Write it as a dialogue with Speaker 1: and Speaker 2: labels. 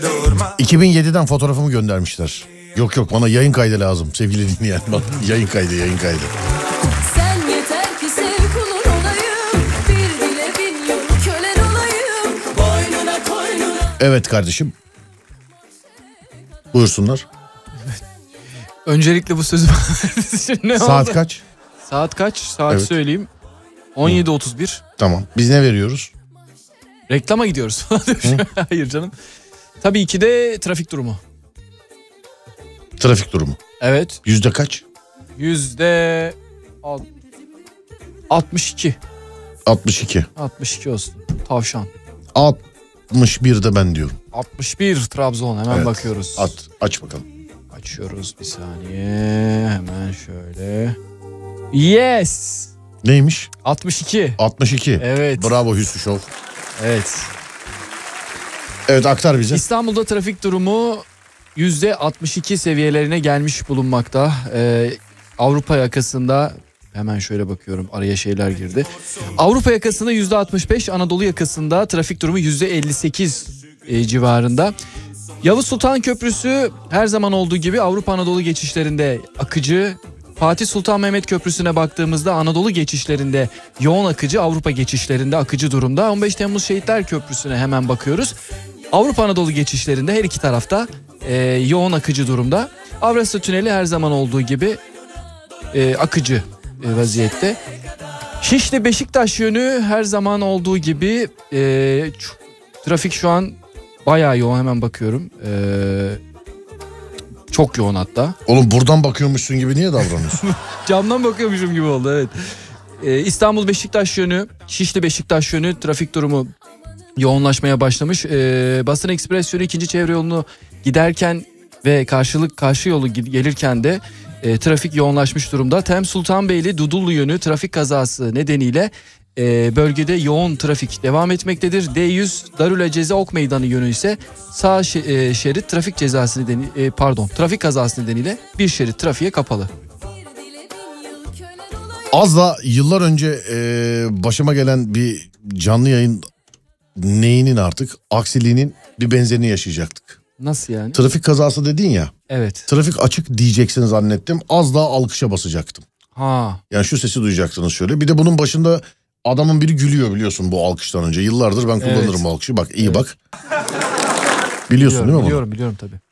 Speaker 1: 2007'den fotoğrafımı göndermişler. Yok bana yayın kaydı lazım sevgili dinleyen. Yayın kaydı.
Speaker 2: Sen yeter ki sev kulun olayım. Bir dile bin yıl kölen olayım. Boynuna koynuna.
Speaker 1: Evet kardeşim. Buyursunlar.
Speaker 3: Öncelikle bu sözü ne
Speaker 1: Saat
Speaker 3: oldu?
Speaker 1: kaç?
Speaker 3: Saat kaç? Saat
Speaker 1: Evet.
Speaker 3: söyleyeyim. 17.31.
Speaker 1: Tamam. Biz ne veriyoruz?
Speaker 3: Reklama gidiyoruz. Hayır canım. Tabii ki de trafik durumu.
Speaker 1: Trafik durumu.
Speaker 3: Evet.
Speaker 1: Yüzde kaç?
Speaker 3: %62.
Speaker 1: 62.
Speaker 3: 62 olsun. Tavşan.
Speaker 1: 61'de ben diyorum.
Speaker 3: 61 Trabzon. Hemen
Speaker 1: Evet.
Speaker 3: bakıyoruz.
Speaker 1: Aç bakalım.
Speaker 3: Açıyoruz bir saniye. Hemen şöyle. Yes.
Speaker 1: Neymiş?
Speaker 3: 62.
Speaker 1: 62.
Speaker 3: Evet.
Speaker 1: Bravo Hüsnü Şov.
Speaker 3: Evet.
Speaker 1: Evet aktar bize.
Speaker 3: İstanbul'da trafik durumu %62 seviyelerine gelmiş bulunmakta. Avrupa yakasında hemen şöyle bakıyorum, araya şeyler girdi. Avrupa yakasında %65, Anadolu yakasında trafik durumu %58 civarında. Yavuz Sultan Köprüsü her zaman olduğu gibi Avrupa Anadolu geçişlerinde akıcı. Fatih Sultan Mehmet Köprüsü'ne baktığımızda Anadolu geçişlerinde yoğun akıcı, Avrupa geçişlerinde akıcı durumda. 15 Temmuz Şehitler Köprüsü'ne hemen bakıyoruz. Avrupa Anadolu geçişlerinde her iki tarafta yoğun akıcı durumda. Avrasya Tüneli her zaman olduğu gibi akıcı vaziyette. Şişli Beşiktaş yönü her zaman olduğu gibi trafik şu an bayağı yoğun, hemen bakıyorum. Çok yoğun hatta.
Speaker 1: Oğlum buradan bakıyormuşsun gibi niye davranıyorsun?
Speaker 3: Camdan bakıyormuşum gibi oldu, evet. İstanbul Beşiktaş yönü, Şişli Beşiktaş yönü trafik durumu yoğunlaşmaya başlamış. Basın Ekspres yönü ikinci çevre yolunu giderken ve karşı yolu gelirken de trafik yoğunlaşmış durumda. Tem Sultanbeyli Dudullu yönü trafik kazası nedeniyle bölgede yoğun trafik devam etmektedir. D100 Darülaceze Ok Meydanı yönü ise sağ şerit trafik trafik kazası nedeniyle bir şerit trafiğe kapalı.
Speaker 1: Az da yıllar önce başıma gelen bir canlı yayın neyinin artık aksiliğinin bir benzerini yaşayacaktık.
Speaker 3: Nasıl yani?
Speaker 1: Trafik kazası dedin ya.
Speaker 3: Evet.
Speaker 1: Trafik açık diyeceksin zannettim. Az daha alkışa basacaktım.
Speaker 3: Ha.
Speaker 1: Yani şu sesi duyacaktınız şöyle. Bir de bunun başında adamın biri gülüyor biliyorsun bu alkıştan önce. Yıllardır ben kullanırım bu alkışı. Bak iyi bak. Biliyorsun değil mi bunu?
Speaker 3: Biliyorum tabii.